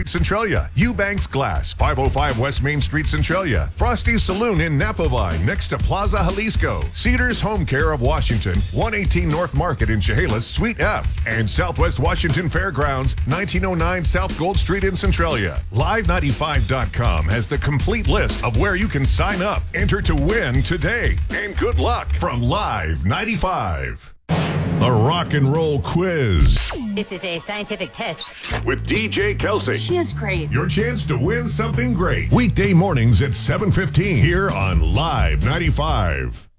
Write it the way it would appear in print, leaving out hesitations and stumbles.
Street, Centralia. Eubanks Glass, 505 West Main Street, Centralia. Frosty's Saloon in Napavine, next to Plaza Jalisco. Cedars Home Care of Washington, 118 North Market in Chehalis, Suite F. And Southwest Washington Fairgrounds, 1909 South Gold Street in Centralia. Live95.com has the complete list of where you can sign up. Enter to win today. And good luck from Live 95. The Rock and Roll Quiz. This is a scientific test. With DJ Kelsey. She is great. Your chance to win something great. Weekday mornings at 7:15 here on Live 95.